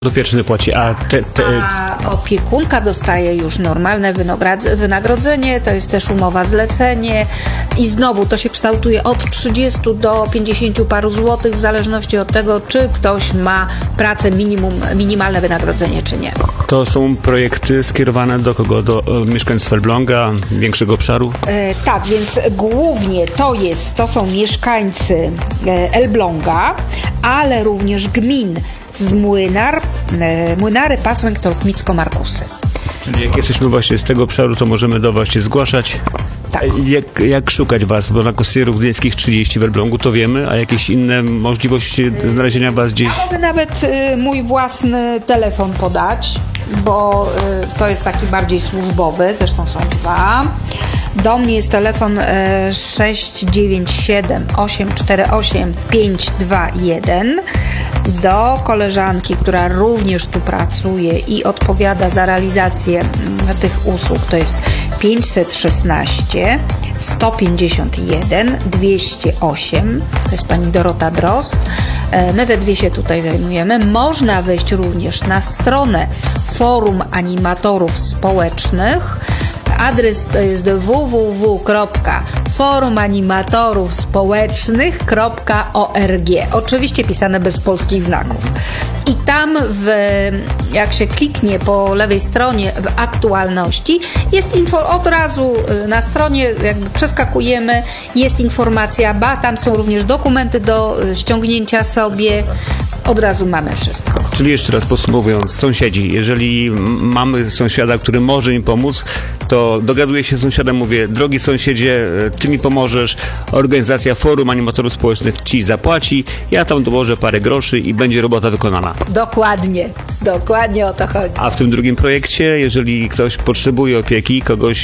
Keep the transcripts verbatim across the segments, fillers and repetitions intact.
Podopieczny płaci, a te, te... A opiekunka dostaje już normalne wynagrodzenie, to jest też umowa zlecenie i znowu to się kształtuje od trzydziestu do pięćdziesięciu paru złotych w zależności od tego, czy ktoś ma pracę minimum, minimalne wynagrodzenie, czy nie. To są projekty skierowane do kogo? Do e, mieszkańców Elbląga, większego obszaru? E, tak, więc głównie to jest, to są mieszkańcy e, Elbląga, ale również gmin z Młynar, e, Młynary, Pasłęk, Tolkmicko, Markusy. Czyli jak jesteśmy właśnie z tego obszaru, to możemy do was się zgłaszać. Tak. Jak, jak szukać was? Bo na Kostierów Gdyńskich trzydzieści w Elblągu to wiemy, a jakieś inne możliwości znalezienia was gdzieś? Ja mogę nawet y, mój własny telefon podać, bo y, to jest taki bardziej służbowy, zresztą są dwa. Do mnie jest telefon y, sześć dziewięć siedem osiem cztery osiem pięć dwa jeden. Do koleżanki, która również tu pracuje i odpowiada za realizację y, tych usług, to jest pięćset szesnaście sto pięćdziesiąt jeden dwieście osiem. To jest pani Dorota Drozd. My we dwie się tutaj zajmujemy. Można wejść również na stronę Forum Animatorów Społecznych. Adres to jest w w w kropka forum animatorów społecznych kropka org. Oczywiście pisane bez polskich znaków. I tam, w, jak się kliknie po lewej stronie w aktualności, jest info od razu na stronie, jakby przeskakujemy, jest informacja, ba, tam są również dokumenty do ściągnięcia sobie. Od razu mamy wszystko. Czyli jeszcze raz podsumowując, sąsiedzi, jeżeli mamy sąsiada, który może im pomóc, to dogaduję się z sąsiadem, mówię, drogi sąsiedzie, ty mi pomożesz, organizacja Forum Animatorów Społecznych ci zapłaci, ja tam dołożę parę groszy i będzie robota wykonana. Dokładnie, dokładnie o to chodzi. A w tym drugim projekcie, jeżeli ktoś potrzebuje opieki, kogoś,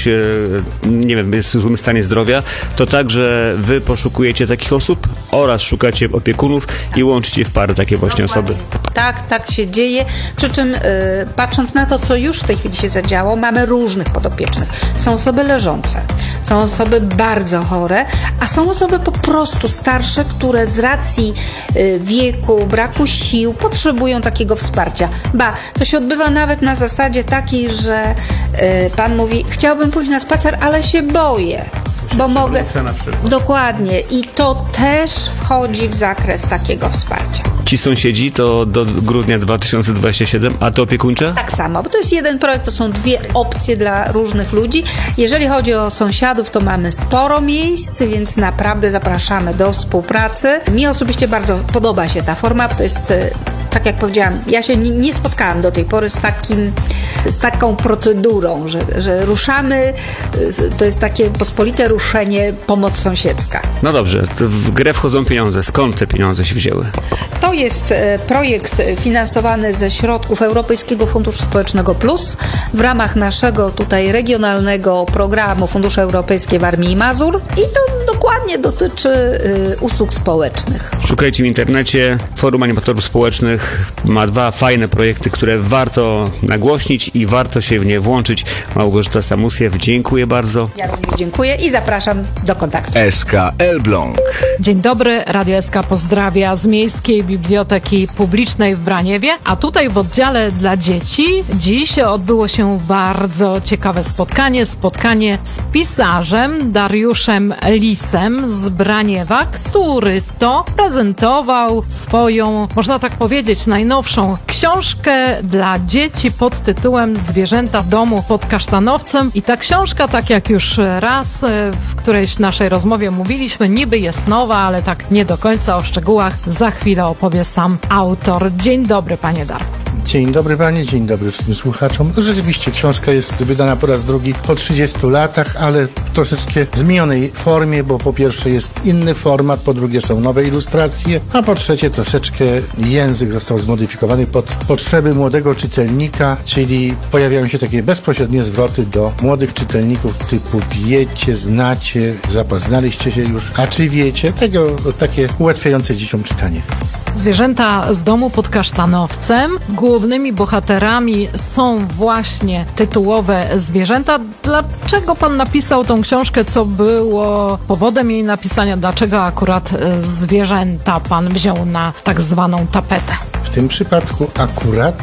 nie wiem, jest w złym stanie zdrowia, to także wy poszukujecie takich osób oraz szukacie opiekunów i łączycie w pary takie właśnie osoby. Tak, tak się dzieje. Przy czym yy, patrząc na to, co już w tej chwili się zadziało, mamy różnych podopiecznych. Są osoby leżące, są osoby bardzo chore, a są osoby po prostu starsze, które z racji yy, wieku, braku sił potrzebują takiego wsparcia. Ba, to się odbywa nawet na zasadzie takiej, że yy, pan mówi, chciałbym pójść na spacer, ale się boję. Bo mogę. Dokładnie. I to też wchodzi w zakres takiego wsparcia. Ci sąsiedzi to do grudnia dwa tysiące dwudziestego siódmego, a to opiekuńcze? Tak samo, bo to jest jeden projekt, to są dwie opcje dla różnych ludzi. Jeżeli chodzi o sąsiadów, to mamy sporo miejsc, więc naprawdę zapraszamy do współpracy. Mi osobiście bardzo podoba się ta forma, bo to jest, tak jak powiedziałam, ja się nie spotkałam do tej pory z takim, z taką procedurą, że, że ruszamy, to jest takie pospolite ruszenie, pomoc sąsiedzka. No dobrze, to w grę wchodzą pieniądze. Skąd te pieniądze się wzięły? To jest projekt finansowany ze środków Europejskiego Funduszu Społecznego Plus w ramach naszego tutaj regionalnego programu Fundusze Europejskie Warmii i Mazur i to dokładnie dotyczy y, usług społecznych. Szukajcie w internecie. Forum Animatorów Społecznych ma dwa fajne projekty, które warto nagłośnić i warto się w nie włączyć. Małgorzata Samusiew, dziękuję bardzo. Ja również dziękuję i zapraszam do kontaktu. S K Elbląg. Dzień dobry, Radio S K pozdrawia z Miejskiej Biblioteki Publicznej w Braniewie, a tutaj w oddziale dla dzieci dziś odbyło się bardzo ciekawe spotkanie, spotkanie z pisarzem Dariuszem Lisem z Braniewa, który to prezentował swoją, można tak powiedzieć, najnowszą książkę dla dzieci pod tytułem Zwierzęta z domu pod kasztanowcem. I ta książka, tak jak już raz w którejś naszej rozmowie mówiliśmy, niby jest nowa, ale tak nie do końca o szczegółach za chwilę opowie sam autor. Dzień dobry, panie Darku. Dzień dobry panie, dzień dobry wszystkim słuchaczom. Rzeczywiście książka jest wydana po raz drugi po trzydziestu latach, ale w troszeczkę zmienionej formie, bo po pierwsze jest inny format, po drugie są nowe ilustracje, a po trzecie troszeczkę język został zmodyfikowany pod potrzeby młodego czytelnika, czyli pojawiają się takie bezpośrednie zwroty do młodych czytelników typu wiecie, znacie, zapoznaliście się już, a czy wiecie? Tego takie ułatwiające dzieciom czytanie. Zwierzęta z domu pod kasztanowcem. Głównymi bohaterami są właśnie tytułowe zwierzęta. Dlaczego pan napisał tą książkę? Co było powodem jej napisania? Dlaczego akurat zwierzęta pan wziął na tak zwaną tapetę? W tym przypadku akurat